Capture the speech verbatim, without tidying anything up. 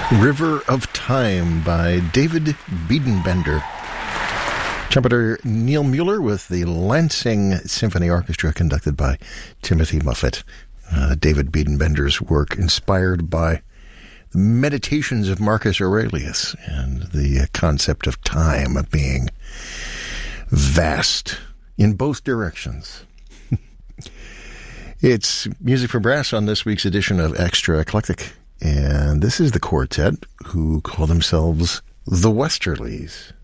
River of Time by David Biedenbender. Trumpeter Neil Mueller with the Lansing Symphony Orchestra conducted by Timothy Muffet. Uh, David Biedenbender's work inspired by the meditations of Marcus Aurelius and the concept of time being vast in both directions. It's Music for Brass on this week's edition of Extra Eclectic. And this is the quartet who call themselves the Westerlies.